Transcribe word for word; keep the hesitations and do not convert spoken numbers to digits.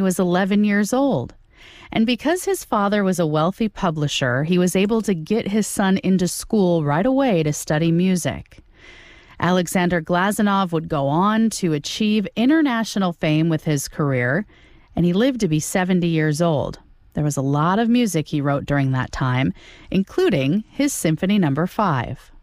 was eleven years old. And because his father was a wealthy publisher, he was able to get his son into school right away to study music. Alexander Glazunov would go on to achieve international fame with his career, and he lived to be seventy years old. There was a lot of music he wrote during that time, including his Symphony Number Five.